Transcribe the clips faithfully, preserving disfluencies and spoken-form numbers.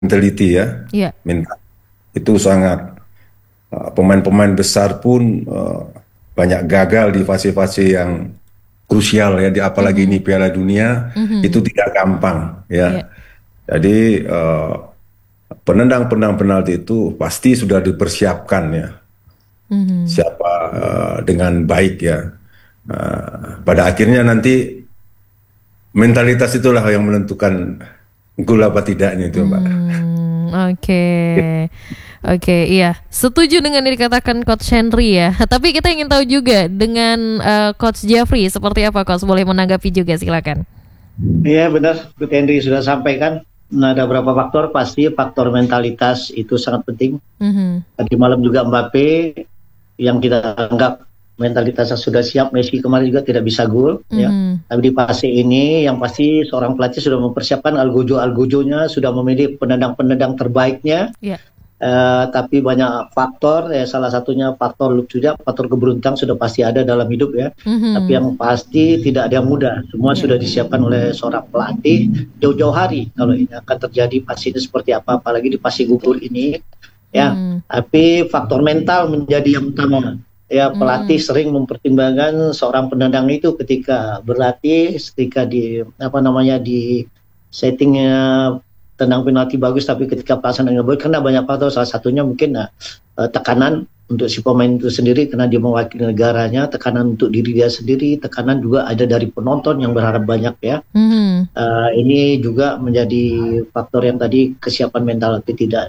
mentality ya, Iya. mental itu sangat uh, pemain-pemain besar pun uh, banyak gagal di fase-fase yang krusial ya, di apalagi Mhm. ini Piala Dunia itu Mhm. tidak gampang Iya. ya. Jadi uh, penendang-penendang penalti itu pasti sudah dipersiapkan ya, Mhm. siapa uh, dengan baik ya. Uh, pada akhirnya nanti mentalitas itulah yang menentukan gol apa tidaknya itu, Mbak. Hmm, oke. Oke, iya. Setuju dengan yang dikatakan Coach Henry ya. Tapi kita ingin tahu juga dengan eh, Coach Jeffrey seperti apa, Coach? Boleh menanggapi juga, silakan. Iya benar, Bu Henry sudah sampaikan. Nah, ada beberapa faktor, pasti faktor mentalitas itu sangat penting. Mhm. Tadi malam juga Mbappe yang kita anggap mentalitasnya sudah siap, Messi kemarin juga tidak bisa gol, ya. Mhm. Tapi di fase ini yang pasti seorang pelatih sudah mempersiapkan algojo-algojonya, sudah memilih penendang-penendang terbaiknya. Iya. Eh, tapi banyak faktor, ya salah satunya faktor luck juga, faktor keberuntungan sudah pasti ada dalam hidup ya. Tapi Mhm. yang pasti tidak ada yang mudah. Semua Iya. sudah disiapkan oleh seorang pelatih jauh-jauh hari. Kalau ini akan terjadi pasti ini seperti apa, apalagi di fase gugur ini, ya. Mhm. Tapi faktor mental menjadi yang utama. Ya, pelatih Mhm. sering mempertimbangkan seorang penendang itu ketika berlatih, ketika di apa namanya di settingnya tendang penalti bagus, tapi ketika pelaksanaannya baik, karena banyak faktor, salah satunya mungkin nah, tekanan untuk si pemain itu sendiri karena dia mewakili negaranya, tekanan untuk diri dia sendiri, tekanan juga ada dari penonton yang berharap banyak ya. Mhm. Uh, ini juga menjadi faktor yang tadi kesiapan mental atau tidak.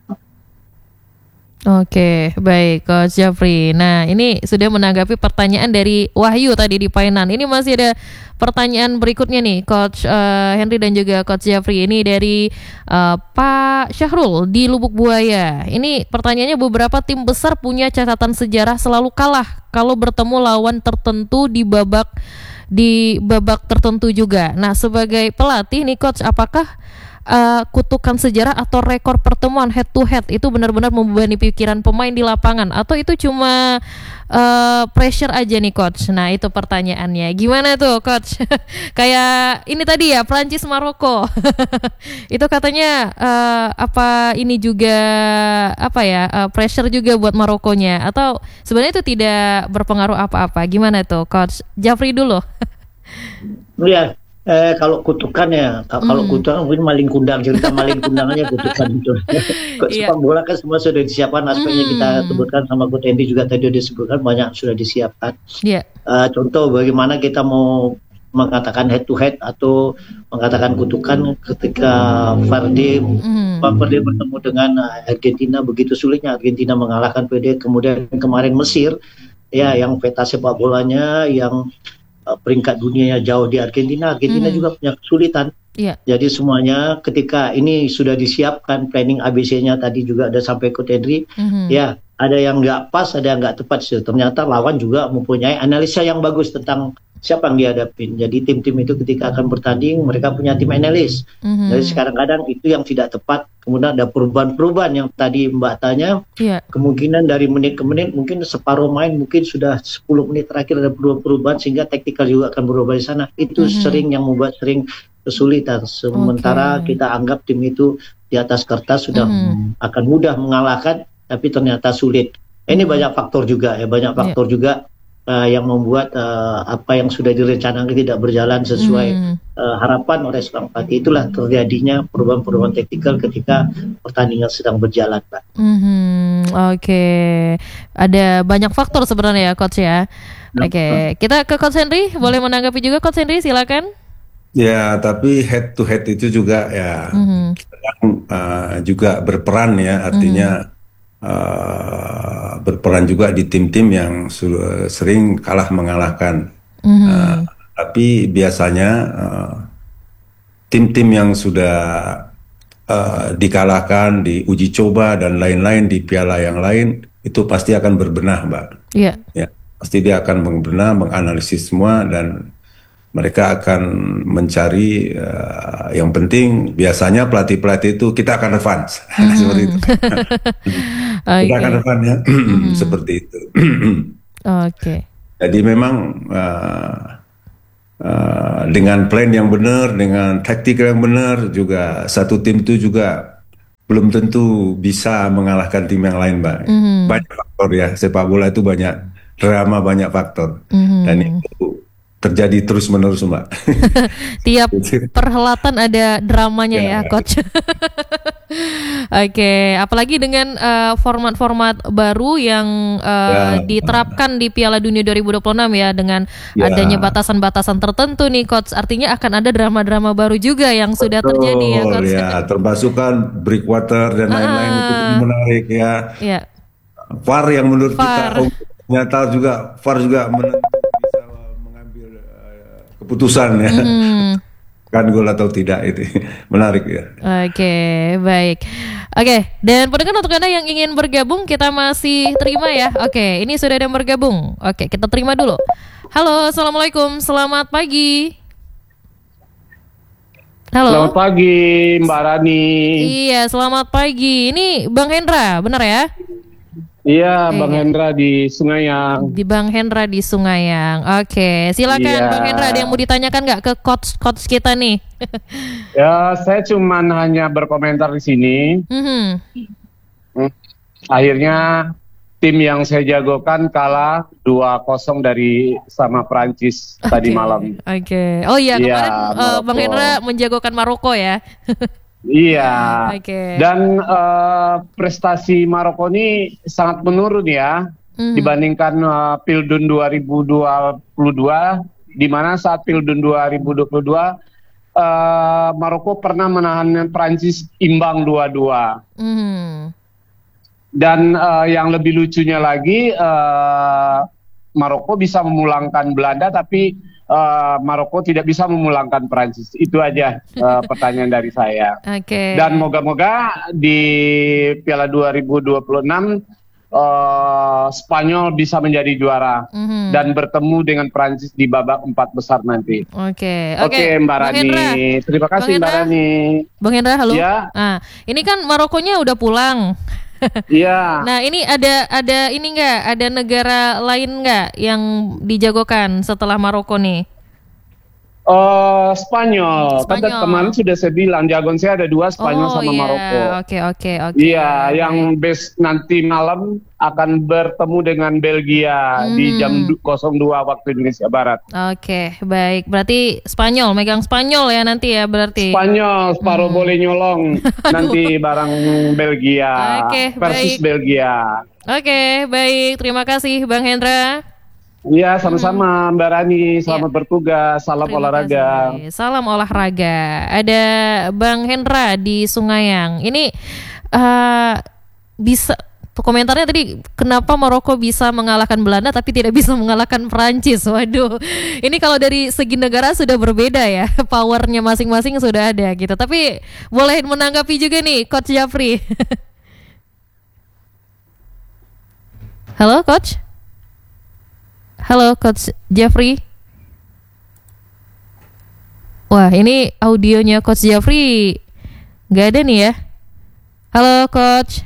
Oke, baik Coach Jeffrey. Nah, ini sudah menanggapi pertanyaan dari Wahyu tadi di Painan. Ini masih ada pertanyaan berikutnya nih, Coach uh, Henry dan juga Coach Jeffrey. Ini dari uh, Pak Syahrul di Lubuk Buaya. Ini pertanyaannya, beberapa tim besar punya catatan sejarah selalu kalah kalau bertemu lawan tertentu di babak di babak tertentu juga. Nah, sebagai pelatih nih Coach, apakah Uh, kutukan sejarah atau rekor pertemuan head to head itu benar-benar membebani pikiran pemain di lapangan, atau itu cuma uh, pressure aja nih Coach? Nah, itu pertanyaannya. Gimana tuh Coach? Kayak ini tadi ya, Prancis Maroko. Itu katanya uh, apa ini juga apa ya, uh, pressure juga buat Marokonya, atau sebenarnya itu tidak berpengaruh apa-apa? Gimana tuh Coach Jafri dulu? Iya. Eh, kalau kutukan ya, kalau Mm. kutukan mungkin maling kundang, cerita maling kundangannya kutukan itu. Kok Iya. sepak bola kan semua sudah disiapkan, aspeknya kita Mm. sebutkan sama Coach Andy juga tadi disebutkan, banyak sudah disiapkan. Iya. Uh, contoh bagaimana kita mau mengatakan head to head atau mengatakan kutukan ketika Vardy Mm. Valverde bertemu dengan Argentina, begitu sulitnya Argentina mengalahkan P D, kemudian kemarin Mesir ya yang peta sepak bolanya yang uh, peringkat dunianya jauh di Argentina, Argentina Mm. juga punya kesulitan. Iya. Jadi semuanya ketika ini sudah disiapkan planning A B C-nya tadi juga ada sampai Coach Henry, Mhm. ya ada yang nggak pas, ada yang nggak tepat. So, ternyata lawan juga mempunyai analisa yang bagus tentang siapa yang dihadapin. Jadi tim-tim itu ketika akan bertanding mereka punya tim analis. Mhm. Jadi kadang-kadang itu yang tidak tepat. Kemudian ada perubahan-perubahan yang tadi Mbak tanya. Iya. Kemungkinan dari menit ke menit mungkin separuh main mungkin sudah sepuluh menit terakhir ada perubahan-perubahan sehingga taktikal juga akan berubah di sana. Itu Mhm. sering yang membuat sering kesulitan. Sementara Oke. kita anggap tim itu di atas kertas sudah Mhm. akan mudah mengalahkan, tapi ternyata sulit. Ini Mhm. banyak faktor juga ya, banyak Iya. faktor juga uh, yang membuat uh, apa yang sudah direncanakan tidak berjalan sesuai Mhm. uh, harapan oleh seorang pelatih. Itulah terjadinya perubahan-perubahan taktikal ketika pertandingan sedang berjalan, Pak. Mhm. Oke, ada banyak faktor sebenarnya ya Coach ya. Oke, kita ke Coach Henry, boleh menanggapi juga Coach Henry, silakan. Ya, tapi head to head itu juga ya Mhm. kadang, uh, juga berperan ya, artinya uh, berperan juga di tim-tim yang su- sering kalah mengalahkan. Uh, Mhm. tapi biasanya uh, tim-tim yang sudah uh, dikalahkan di uji coba dan lain-lain di piala yang lain itu pasti akan berbenah, Mbak. Iya. Ya, pasti dia akan berbenah, menganalisis semua, dan mereka akan mencari uh, yang penting. Biasanya pelatih-pelatih itu kita akan advance. Seperti itu. Kita akan Oke. advance ya. Mhm. Seperti itu. Oke. Jadi memang uh, uh, dengan plan yang benar, dengan taktik yang benar, juga satu tim itu juga belum tentu bisa mengalahkan tim yang lain, Mbak. Mhm. Banyak faktor ya, sepak bola itu banyak drama, banyak faktor. Dan Mhm. itu terjadi terus-menerus, Mbak. Tiap perhelatan ada dramanya ya, Ya, Coach. Oke, apalagi dengan eh, format-format baru yang eh, ya, diterapkan di Piala Dunia dua ribu dua puluh enam ya, dengan ya. adanya batasan-batasan tertentu nih, Coach. Artinya akan ada drama-drama baru juga yang sudah terjadi ya, Betul, Coach. ya, termasuk kan breakwater dan lain-lain itu Ah, menarik ya. ya, V A R yang menurut V A R. kita oh, ternyata juga V A R juga menentu bisa mengambil eh, keputusan ya. Mhm. Kan gol atau tidak itu menarik ya. Oke, baik. Oke, dan pendengar untuk Anda yang ingin bergabung, kita masih terima ya. Oke, ini sudah ada yang bergabung. Oke, kita terima dulu. Halo, Assalamualaikum, selamat pagi. Halo. Selamat pagi, Mbak Rani. Iya, selamat pagi. Ini Bang Hendra, benar ya? Iya, Oke. Bang Hendra di Sungaiang. Di Bang Hendra di Sungaiang. Oke, silakan Iya. Bang Hendra, ada yang mau ditanyakan nggak ke coach-coach kita nih? Ya, saya cuman hanya berkomentar di sini. Mhm. Hmm. Akhirnya tim yang saya jagokan kalah dua kosong dari sama Prancis tadi Oke, malam. Oke. Oh iya, Iya, kemarin eh, Bang Maroko. Hendra menjagokan Maroko ya. Iya. Oke. Dan eh, prestasi Maroko ini sangat menurun ya Mhm. dibandingkan eh, Pildun dua ribu dua puluh dua, di mana saat Pildun dua ribu dua puluh dua eh, Maroko pernah menahan Prancis imbang dua dua. Mhm. Dan eh, yang lebih lucunya lagi, eh, Maroko bisa memulangkan Belanda, tapi eh, Maroko tidak bisa memulangkan Prancis. Itu aja eh, pertanyaan dari saya. Oke. Dan moga-moga di Piala dua ribu dua puluh enam eh, Spanyol bisa menjadi juara Mhm. dan bertemu dengan Prancis di babak empat besar nanti. Oke. Oke, Mbak Bang Rani. Hendra. Terima kasih, Bang Mbak Hendra. Rani. Bang Hendra, halo. Ya. Ah, ini kan Marokonya udah pulang. Iya. Nah, ini ada ada ini nggak? Ada negara lain nggak yang dijagokan setelah Maroko nih? Eh, Spanyol. Kan Spanyol. kemarin sudah saya bilang jagoan saya ada dua, Spanyol Oh sama iya, Maroko. oke oke oke. Iya, yang best nanti malam akan bertemu dengan Belgia di Hmm. jam nol dua waktu Indonesia Barat. Oke, baik. Berarti Spanyol, megang Spanyol ya nanti ya berarti. Spanyol, separuh Hmm. boleh nyolong nanti barang Belgia, Oke, versus baik. Belgia. Oke, baik. Terima kasih Bang Hendra. Iya, sama-sama Mbak Rani. Selamat bertugas. Salam Terima olahraga. kasih. Salam olahraga. Ada Bang Hendra di Sungaiang. Ini eh bisa komentarnya tadi, kenapa Maroko bisa mengalahkan Belanda tapi tidak bisa mengalahkan Prancis? Waduh, ini kalau dari segi negara sudah berbeda ya, powernya masing-masing sudah ada gitu. Tapi boleh menanggapi juga nih, Coach Jafri. Halo, Coach. Halo, Coach Jafri. Wah, ini audionya Coach Jafri nggak ada nih ya. Halo, Coach.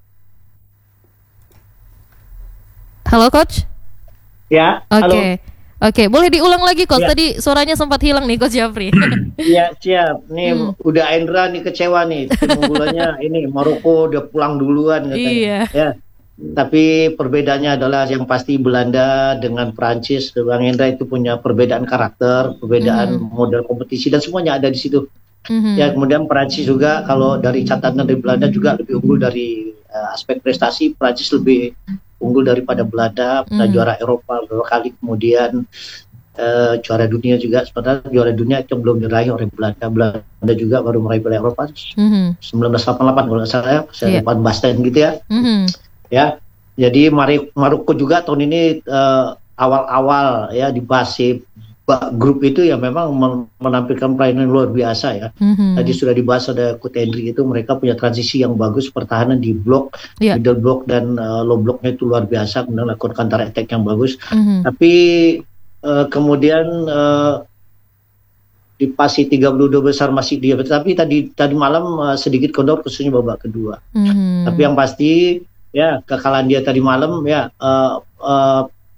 Halo, Coach. Ya, halo. Oke, oke, boleh diulang lagi, Coach. Ya. Tadi suaranya sempat hilang nih, Coach Jafri. Iya, siap. Nih Hmm. udah Indra nih kecewa nih. Tim unggulannya ini Maroko udah pulang duluan katanya. Iya. Ya. Tapi perbedaannya adalah yang pasti Belanda dengan Prancis, Bang Indra itu punya perbedaan karakter, perbedaan Hmm. model kompetisi dan semuanya ada di situ. Mhm. Ya, kemudian Prancis juga kalau dari catatan dari Belanda juga lebih unggul dari eh, aspek prestasi. Prancis lebih unggul daripada Belanda, pernah Mhm. juara Eropa beberapa kali, kemudian eh, juara dunia juga. Sebenarnya juara dunia itu belum diraih oleh Belanda. Belanda juga baru meraih Piala Eropa Mhm. sembilan belas delapan puluh delapan kalau nggak salah ya, saya Iya. lupa Basten gitu ya. Mhm. Ya, jadi Mari- Maroko juga tahun ini eh, awal-awal ya di base ba- grup itu ya memang men- menampilkan pelayanan luar biasa ya. Mhm. Tadi sudah dibahas ada Coach Henry itu, mereka punya transisi yang bagus, pertahanan di blok, Iya. middle block dan eh, low blocknya itu luar biasa, kemudian lakukan counter attack yang bagus. Mhm. Tapi eh, kemudian eh, di pasti tiga puluh dua besar masih dia, tapi tadi tadi malam eh, sedikit kendor khususnya babak kedua. Mhm. Tapi yang pasti ya kekalahan dia tadi malam ya eh, eh,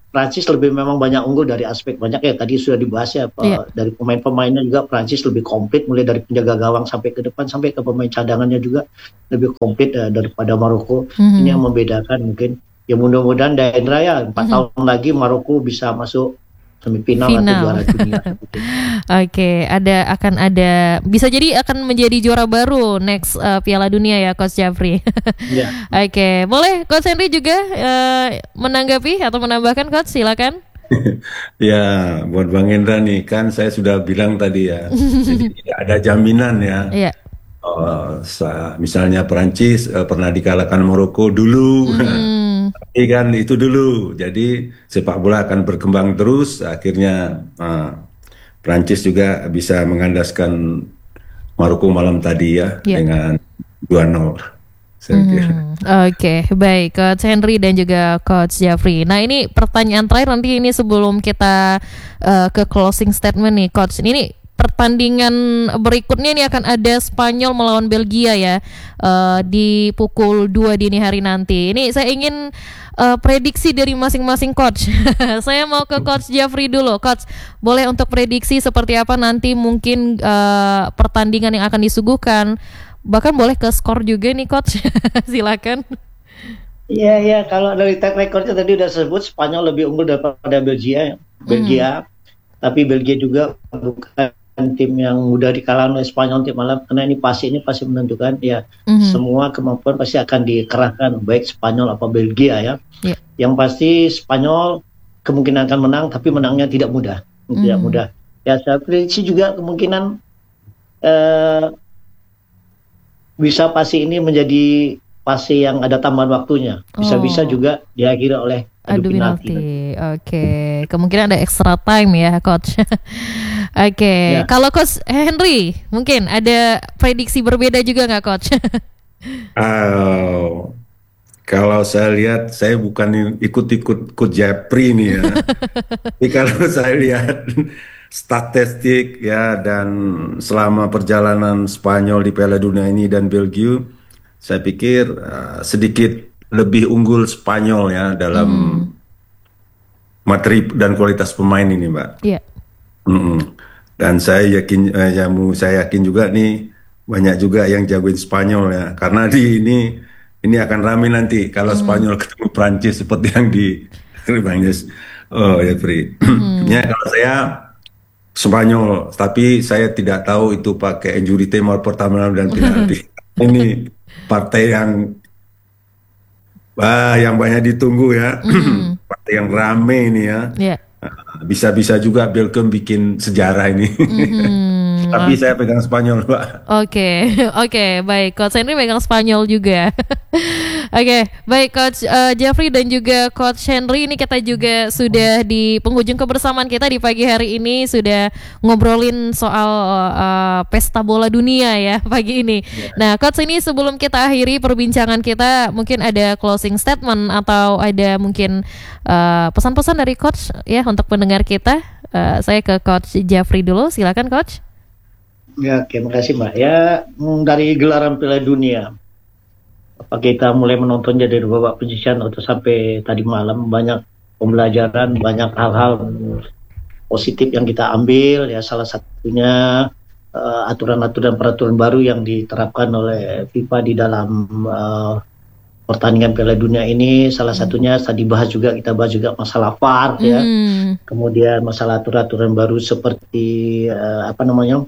Prancis lebih memang banyak unggul dari aspek banyak ya tadi sudah dibahas ya apa, Iya. dari pemain-pemainnya juga Prancis lebih komplit mulai dari penjaga gawang sampai ke depan sampai ke pemain cadangannya juga lebih komplit uh, daripada Maroko. Mhm. Ini yang membedakan mungkin. Ya mudah-mudahan Daendra ya empat Mhm. tahun lagi Maroko bisa masuk semifinal atau Final. juara dunia. Oke, ada akan ada bisa jadi akan menjadi juara baru next uh, Piala Dunia ya Coach Jafri. Ya. Oke, boleh Coach Henry juga uh, menanggapi atau menambahkan Coach, silakan. Ya, buat Bang Hendra nih, kan saya sudah bilang tadi ya, jadi tidak ada jaminan ya. Iya. Oh, sa- misalnya Perancis eh, pernah dikalahkan Maroko dulu, Hmm. tapi kan itu dulu. Jadi sepak bola akan berkembang terus. Akhirnya eh, Perancis juga bisa mengandaskan Maroko malam tadi ya Iya. dengan dua nol. Saya kira. Hmm, Oke, baik Coach Henry dan juga Coach Jafri. Nah ini pertanyaan terakhir nanti ini sebelum kita uh, ke closing statement nih Coach. Ini pertandingan berikutnya ini akan ada Spanyol melawan Belgia ya uh, di pukul dua dini hari nanti. Ini saya ingin uh, prediksi dari masing-masing Coach. Saya mau ke Coach Jafri dulu. Coach, boleh untuk prediksi seperti apa nanti mungkin uh, pertandingan yang akan disuguhkan? Bahkan boleh ke skor juga nih Coach. Silakan. Iya, iya. Kalau dari track recordnya tadi udah sebut Spanyol lebih unggul daripada Belgia. Belgia, tapi Belgia juga bukan tim yang mudah dikalahkan oleh Spanyol nanti malam karena ini pasti ini pasti menentukan ya Mhm. semua kemampuan pasti akan dikerahkan baik Spanyol apa Belgia ya. Iya. Yang pasti Spanyol kemungkinan akan menang tapi menangnya tidak mudah, tidak Mhm. mudah. Ya saya prediksi juga kemungkinan eh, bisa pasti ini menjadi pasti yang ada tambahan waktunya. Bisa-bisa Oh. juga diakhiri oleh adu Adu penalti. penalti. Oke, kemungkinan ada extra time ya Coach. Oke, Ya. kalau Coach Henry mungkin ada prediksi berbeda juga nggak Coach? Oh, kalau saya lihat, saya bukan ikut-ikut Coach Japri nih ya. Tapi kalau saya lihat statistik ya dan selama perjalanan Spanyol di Piala Dunia ini dan Belgia, saya pikir uh, sedikit lebih unggul Spanyol ya dalam materi dan kualitas pemain ini, Mbak. Iya. Mm-mm. Dan saya yakin, eh, ya, mu- saya yakin juga nih banyak juga yang jagoin Spanyol ya, karena di ini ini akan ramai nanti kalau Spanyol ketemu Prancis seperti yang di Prancis. Oh ya, Pri. Ya kalau saya Spanyol, tapi saya tidak tahu itu pakai injury time or pertama dan penalti. Ini partai yang ah, yang banyak ditunggu ya, partai yang rame ini ya. Iya. Bisa-bisa juga Belgium bikin sejarah ini. Mhm. Tapi saya pegang Spanyol, Pak. Oke, oke, baik. Coach Henry megang Spanyol juga. Oke, baik Coach uh, Jafri dan juga Coach Henry, ini kita juga sudah di penghujung kebersamaan kita di pagi hari ini, sudah ngobrolin soal uh, pesta bola dunia ya pagi ini. Nah, Coach, ini sebelum kita akhiri perbincangan kita, mungkin ada closing statement atau ada mungkin uh, pesan-pesan dari Coach ya untuk pendengar kita. Uh, saya ke Coach Jafri dulu, silakan Coach. Ya, oke, makasih Mbak. Ya, mm, dari gelaran Piala Dunia, apa kita mulai menontonnya dari babak penyisihan atau sampai tadi malam, banyak pembelajaran, banyak hal-hal positif yang kita ambil. Ya, salah satunya eh, aturan-aturan peraturan baru yang diterapkan oleh FIFA di dalam eh, pertandingan Piala Dunia ini. Salah satunya tadi bahas juga kita bahas juga masalah V A R ya. Hmm. Kemudian masalah aturan-aturan baru seperti eh, apa namanya?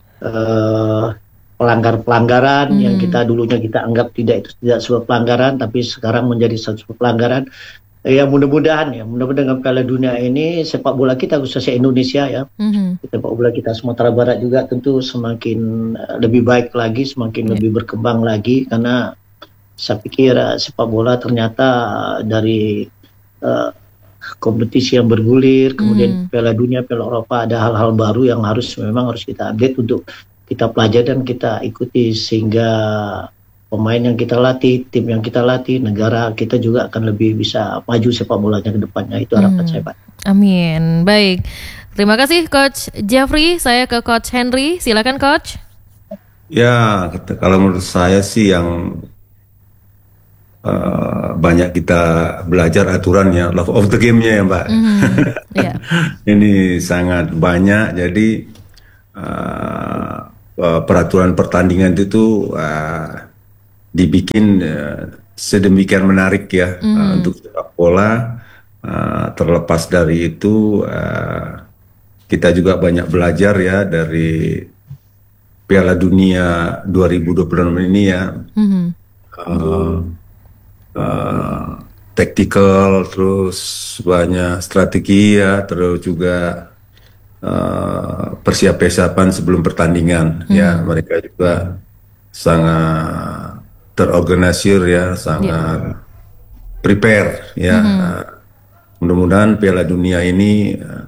eh, pelanggar-pelanggaran yang kita dulunya kita anggap tidak itu tidak sebuah pelanggaran tapi sekarang menjadi sebuah pelanggaran. Ya mudah-mudahan ya mudah-mudahan dengan Piala Dunia ini sepak bola kita khususnya Indonesia ya Mhm. sepak bola kita Sumatera Barat juga tentu semakin eh, lebih baik lagi, semakin lebih berkembang lagi karena saya pikir eh, sepak bola ternyata eh, dari eh, kompetisi yang bergulir, kemudian Piala Dunia, Piala Eropa, ada hal-hal baru yang harus memang harus kita update untuk kita pelajari dan kita ikuti sehingga pemain yang kita latih, tim yang kita latih, negara kita juga akan lebih bisa maju sepak bolanya ke depannya. Itu harapan saya, Pak. Amin. Baik. Terima kasih Coach Jafri. Saya ke Coach Henry. Silakan Coach. Ya, kata- kalau menurut saya sih yang uh, banyak kita belajar aturannya, love of the game-nya ya Mbak. Mhm. Iya. Ini sangat banyak, jadi uh, uh, peraturan pertandingan itu uh, dibikin uh, sedemikian menarik ya uh, untuk sepak bola. Uh, terlepas dari itu, uh, kita juga banyak belajar ya dari Piala Dunia dua ribu dua puluh enam ini ya. Mhm. Uh, uh, tactical, terus banyak strategi ya, terus juga uh, persiapan sebelum pertandingan ya. Mereka juga sangat terorganisir ya, sangat prepare ya. Uh, mudah-mudahan Piala Dunia ini uh,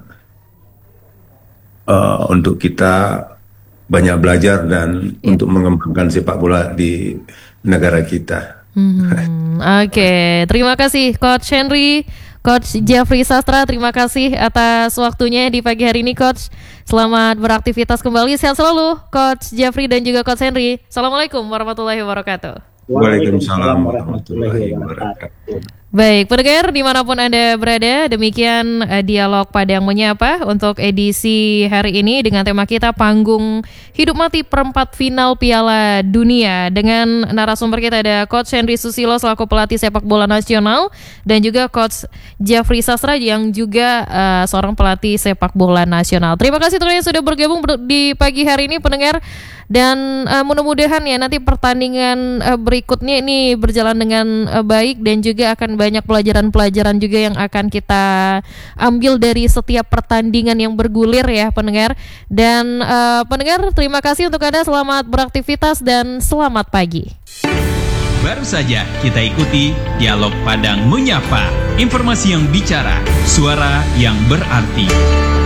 uh, untuk kita banyak belajar dan untuk mengembangkan sepak bola di negara kita. Hmm, Oke, terima kasih Coach Henry, Coach Jeffrey Sastra, terima kasih atas waktunya di pagi hari ini Coach. Selamat beraktivitas kembali, sehat selalu Coach Jeffrey dan juga Coach Henry. Assalamualaikum warahmatullahi wabarakatuh. Waalaikumsalam warahmatullahi wabarakatuh. Baik, pendengar dimanapun Anda berada, demikian uh, dialog Padang Menyapa untuk edisi hari ini dengan tema kita Panggung Hidup Mati Perempat Final Piala Dunia. Dengan narasumber kita ada Coach Henry Susilo selaku pelatih sepak bola nasional dan juga Coach Jeffrey Sastra yang juga uh, seorang pelatih sepak bola nasional. Terima kasih teman-teman yang sudah bergabung ber- di pagi hari ini pendengar. Dan uh, mudah-mudahan ya nanti pertandingan uh, berikutnya ini berjalan dengan uh, baik dan juga akan banyak pelajaran-pelajaran juga yang akan kita ambil dari setiap pertandingan yang bergulir ya pendengar. Dan uh, pendengar terima kasih untuk Anda, selamat beraktivitas dan selamat pagi. Baru saja kita ikuti Dialog Padang Menyapa, informasi yang bicara, suara yang berarti.